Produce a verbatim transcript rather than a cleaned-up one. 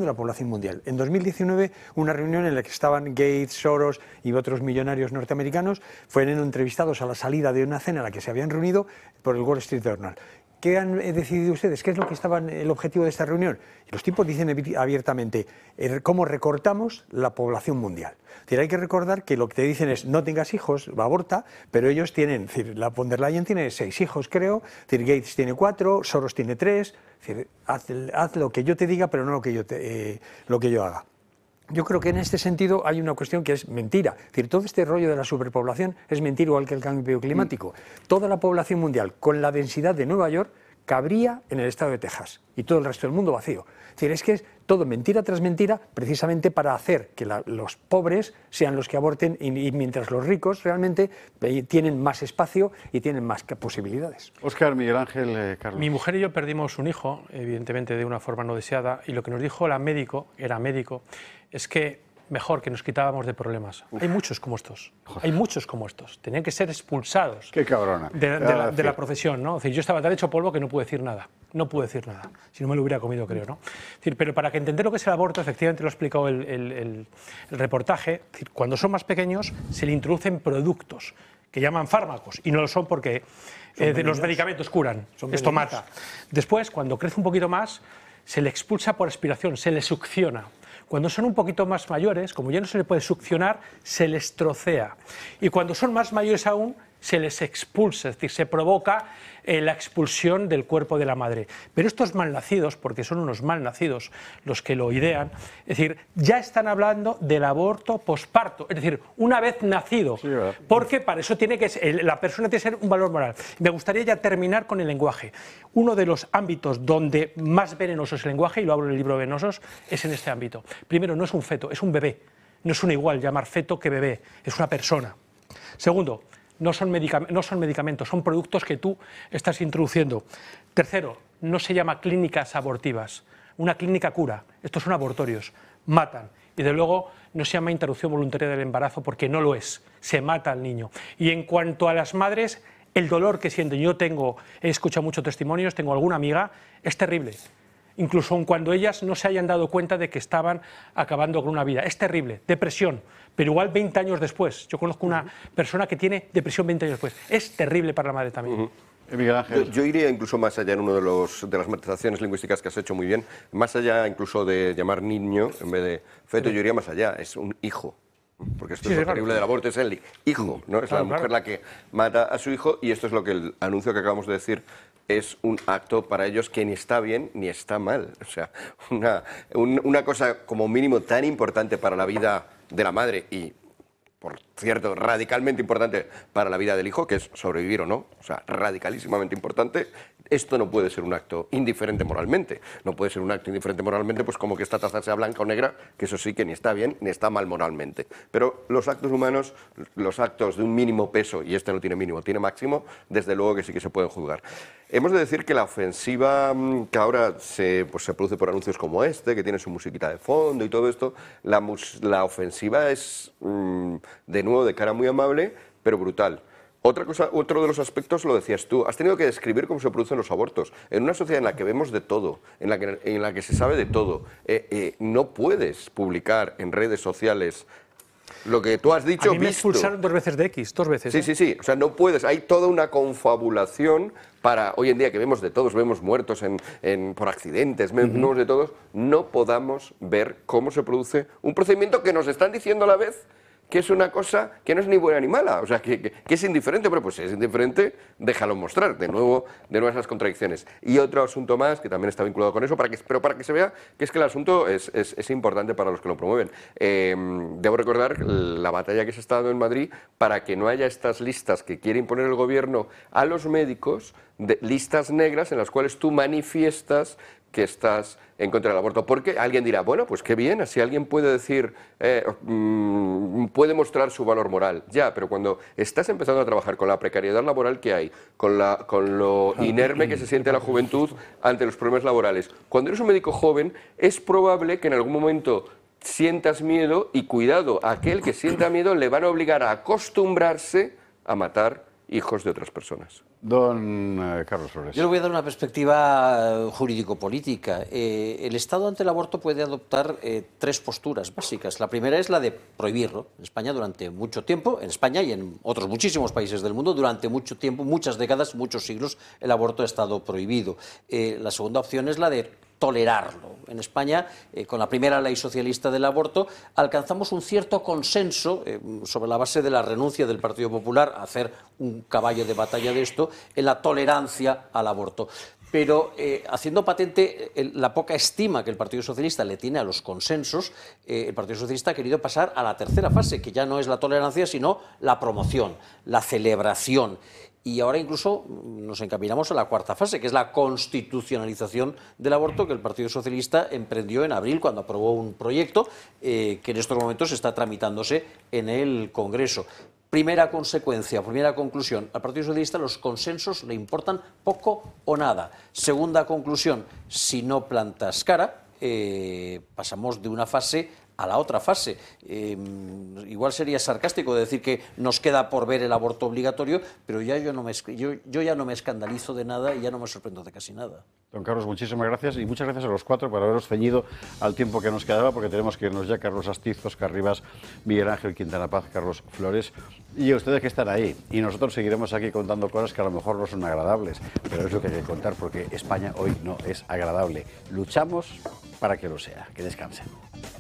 de la población mundial. En dos mil diecinueve, una reunión en la que estaban Gates, Soros y otros millonarios norteamericanos fueron entrevistados a la salida de una cena a la que se habían reunido por el Wall Street Journal. ¿Qué han decidido ustedes? ¿Qué es lo que estaban el objetivo de esta reunión? Y los tipos dicen abiertamente cómo recortamos la población mundial. Es decir, hay que recordar que lo que te dicen es no tengas hijos, aborta, pero ellos tienen, es decir, la von der Leyen tiene seis hijos, creo, es decir, Gates tiene cuatro, Soros tiene tres, es decir, haz, haz lo que yo te diga, pero no lo que yo, te, eh, lo que yo haga. Yo creo que en este sentido hay una cuestión que es mentira. Es decir, todo este rollo de la superpoblación es mentira, igual que el cambio climático. Mm. Toda la población mundial, con la densidad de Nueva York, cabría en el estado de Texas y todo el resto del mundo vacío. Es decir, es que es todo mentira tras mentira, precisamente para hacer que la, los pobres sean los que aborten y, y mientras los ricos realmente tienen más espacio y tienen más posibilidades. Óscar, Miguel Ángel, eh, Carlos. Mi mujer y yo perdimos un hijo, evidentemente de una forma no deseada, y lo que nos dijo la médico, era médico, es que mejor que nos quitábamos de problemas. Uf. Hay muchos como estos, hay muchos como estos. Tenían que ser expulsados. Qué cabrona. De, de, la, de la profesión, ¿no? Es decir, yo estaba tan hecho polvo que no pude decir nada. No pude decir nada. Si no me lo hubiera comido, creo, ¿no? Es decir, pero para que entender lo que es el aborto, efectivamente lo ha explicado el, el, el, el reportaje, es decir, cuando son más pequeños se le introducen productos que llaman fármacos, y no lo son porque eh, de los medicamentos curan, esto mata. Después, cuando crece un poquito más, se le expulsa por aspiración, se le succiona. Cuando son un poquito más mayores, como ya no se le puede succionar, se les trocea. Y cuando son más mayores aún, se les expulsa, es decir, se provoca eh, la expulsión del cuerpo de la madre. Pero estos malnacidos, porque son unos malnacidos los que lo idean, es decir, ya están hablando del aborto posparto, es decir, una vez nacido, sí, porque para eso tiene que ser, la persona tiene que ser un valor moral. Me gustaría ya terminar con el lenguaje. Uno de los ámbitos donde más venenoso es el lenguaje, y lo hablo en el libro Venenosos, es en este ámbito. Primero, no es un feto, es un bebé. No es un igual llamar feto que bebé, es una persona. Segundo, No son, no son medicamentos, son productos que tú estás introduciendo. Tercero, no se llama clínicas abortivas. Una clínica cura, estos son abortorios, matan. Y de luego no se llama interrupción voluntaria del embarazo porque no lo es, se mata al niño. Y en cuanto a las madres, el dolor que sienten, yo tengo, he escuchado muchos testimonios, tengo alguna amiga, es terrible. Incluso aun cuando ellas no se hayan dado cuenta de que estaban acabando con una vida. Es terrible, depresión, pero igual veinte años después. Yo conozco una persona que tiene depresión veinte años después. Es terrible para la madre también. Uh-huh. Miguel Ángel. Yo, yo iría incluso más allá en uno de, los, de las matizaciones lingüísticas que has hecho muy bien, más allá incluso de llamar niño en vez de feto, yo iría más allá, es un hijo. Porque esto sí, es lo claro. terrible del aborto, es el hijo, ¿no? Es claro, la mujer claro. la que mata a su hijo, y esto es lo que el anuncio que acabamos de decir es un acto para ellos que ni está bien ni está mal. O sea, una, un, una cosa como mínimo tan importante para la vida de la madre y, por cierto, radicalmente importante para la vida del hijo, que es sobrevivir o no, o sea, radicalísimamente importante. Esto no puede ser un acto indiferente moralmente. No puede ser un acto indiferente moralmente, pues como que esta taza sea blanca o negra, que eso sí que ni está bien ni está mal moralmente. Pero los actos humanos, los actos de un mínimo peso, y este no tiene mínimo, tiene máximo, desde luego que sí que se pueden juzgar. Hemos de decir que la ofensiva que ahora se, pues, se produce por anuncios como este, que tiene su musiquita de fondo y todo esto, la, mus la ofensiva es, mmm, de nuevo, de cara muy amable, pero brutal. Otra cosa, otro de los aspectos, lo decías tú, has tenido que describir cómo se producen los abortos. En una sociedad en la que vemos de todo, en la que, en la que se sabe de todo, eh, eh, no puedes publicar en redes sociales lo que tú has dicho. A mí me visto. expulsaron dos veces de X, dos veces. Sí, ¿eh? sí, sí, o sea, no puedes, hay toda una confabulación para, hoy en día que vemos de todos, vemos muertos en, en, por accidentes, uh-huh. vemos de todos, no podamos ver cómo se produce un procedimiento que nos están diciendo a la vez que es una cosa que no es ni buena ni mala, o sea, que, que, que es indiferente, pero pues si es indiferente, déjalo mostrar, de nuevo, de nuevo esas contradicciones. Y otro asunto más, que también está vinculado con eso, para que, pero para que se vea que es que el asunto es, es, es importante para los que lo promueven. Eh, debo recordar la batalla que se está dando en Madrid para que no haya estas listas que quiere imponer el gobierno a los médicos, de, listas negras en las cuales tú manifiestas que estás en contra del aborto, porque alguien dirá, bueno, pues qué bien, así alguien puede decir, eh, mmm, puede mostrar su valor moral, ya, pero cuando estás empezando a trabajar con la precariedad laboral que hay, con, la, con lo inerme que se siente la juventud ante los problemas laborales, cuando eres un médico joven, es probable que en algún momento sientas miedo, y cuidado, a aquel que sienta miedo le van a obligar a acostumbrarse a matar hijos de otras personas. Don eh, Carlos Flores. Yo le voy a dar una perspectiva jurídico-política. Eh, el Estado ante el aborto puede adoptar eh, tres posturas básicas. La primera es la de prohibirlo. En España durante mucho tiempo, en España y en otros muchísimos países del mundo, durante mucho tiempo, muchas décadas, muchos siglos, el aborto ha estado prohibido. Eh, la segunda opción es la de tolerarlo. En España, eh, con la primera ley socialista del aborto, alcanzamos un cierto consenso eh, sobre la base de la renuncia del Partido Popular a hacer un caballo de batalla de esto, en la tolerancia al aborto. Pero eh, haciendo patente eh, la poca estima que el Partido Socialista le tiene a los consensos, eh, el Partido Socialista ha querido pasar a la tercera fase, que ya no es la tolerancia, sino la promoción, la celebración. Y ahora incluso nos encaminamos a la cuarta fase, que es la constitucionalización del aborto, que el Partido Socialista emprendió en abril cuando aprobó un proyecto eh, que en estos momentos está tramitándose en el Congreso. Primera consecuencia, primera conclusión, al Partido Socialista los consensos le importan poco o nada. Segunda conclusión, si no plantas cara, eh, pasamos de una fase a la otra fase. Eh, igual sería sarcástico decir que nos queda por ver el aborto obligatorio, pero ya yo, no me, yo, yo ya no me escandalizo de nada y ya no me sorprendo de casi nada. Don Carlos, muchísimas gracias y muchas gracias a los cuatro por haberos ceñido al tiempo que nos quedaba, porque tenemos que irnos ya. Carlos Astiz, Óscar Rivas, Miguel Ángel Quintana Paz, Carlos Flores y a ustedes que están ahí. Y nosotros seguiremos aquí contando cosas que a lo mejor no son agradables, pero es lo que hay que contar porque España hoy no es agradable. Luchamos para que lo sea. Que descansen.